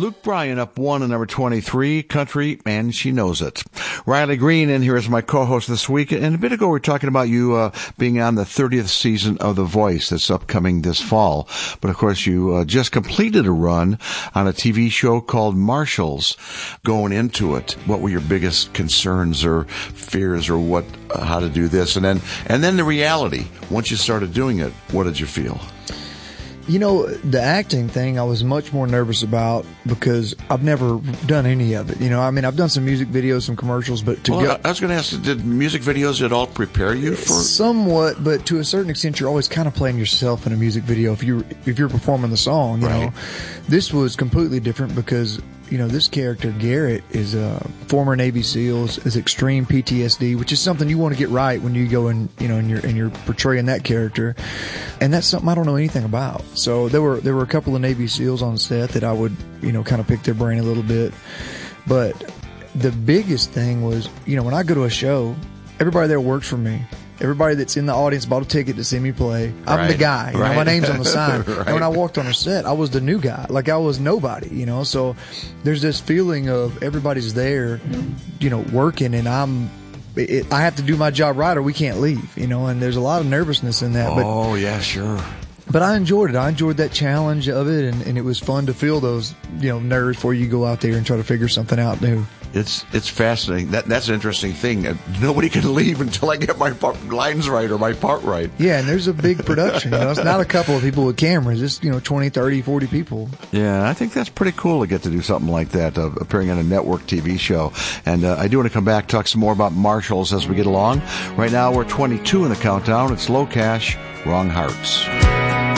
Luke Bryan up 1 at number 23, Country, and She Knows It. Riley Green in here as my co-host this week. And a bit ago we were talking about you being on the 30th season of The Voice that's upcoming this fall. But of course you just completed a run on a TV show called Marshalls. Going into it, what were your biggest concerns or fears or how to do this? And then the reality, once you started doing it, what did you feel? You know, the acting thing I was much more nervous about because I've never done any of it. You know, I mean, I've done some music videos, some commercials, but I was going to ask, did music videos at all prepare you for? Somewhat, but to a certain extent, you're always kind of playing yourself in a music video if you're performing the song. You know, this was completely different because, you know, this character, Garrett, is a former Navy SEALs, is extreme PTSD, which is something you want to get right when you go and, you know, and you're portraying that character. And that's something I don't know anything about. So there were a couple of Navy SEALs on set that I would, you know, kind of pick their brain a little bit. But the biggest thing was, you know, when I go to a show, everybody there works for me. Everybody that's in the audience bought a ticket to see me play. I'm the guy. You know, my name's on the sign. And when I walked on a set, I was the new guy. Like, I was nobody, you know. So there's this feeling of everybody's there, you know, working, and I have to do my job right or we can't leave, you know. And there's a lot of nervousness in that. Oh, yeah, sure. But I enjoyed it. I enjoyed that challenge of it, and it was fun to feel those, you know, nerves before you go out there and try to figure something out new. It's fascinating. That's an interesting thing. Nobody can leave until I get my lines right or my part right. Yeah, and there's a big production. You know, it's not a couple of people with cameras. It's, you know, 20, 30, 40 people. Yeah, I think that's pretty cool to get to do something like that, appearing on a network TV show. And I do want to come back, talk some more about Marshalls as we get along. Right now, we're 22 in the countdown. It's Low Cash, Wrong Hearts.